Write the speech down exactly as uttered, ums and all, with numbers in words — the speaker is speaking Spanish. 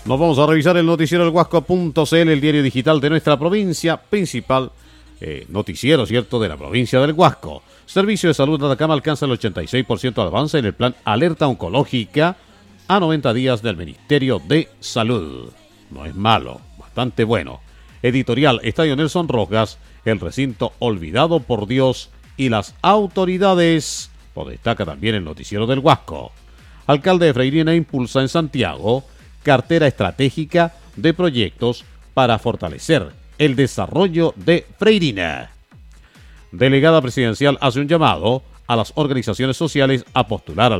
Nos vamos a revisar el noticiero del Huasco punto c l, el diario digital de nuestra provincia, principal eh, noticiero, ¿cierto?, de la provincia del Huasco. Servicio de Salud de Atacama alcanza el ochenta y seis por ciento de avance en el plan Alerta Oncológica a noventa días del Ministerio de Salud. No es malo, bastante bueno. Editorial Estadio Nelson Rojas, el recinto olvidado por Dios y las autoridades. Lo destaca también el noticiero del Huasco. Alcalde de Freirina impulsa en Santiago cartera estratégica de proyectos para fortalecer el desarrollo de Freirina. Delegada presidencial hace un llamado a las organizaciones sociales a postular al